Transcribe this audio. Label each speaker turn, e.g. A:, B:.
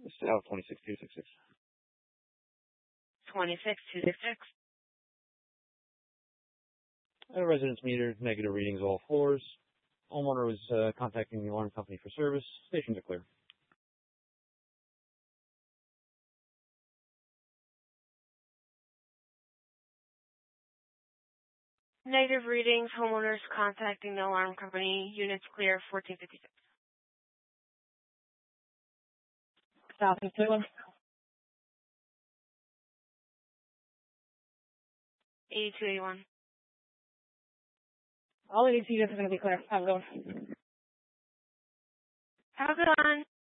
A: South 26266.
B: 26266.
A: Residence meter, negative readings all floors. Homeowner was contacting the alarm company for service. Stations are clear.
B: Negative readings, homeowners contacting the alarm company, units clear, 1456.
C: South 281.
B: 8281.
C: All 82 units are going to be clear. Have a good one.
B: Have a good one.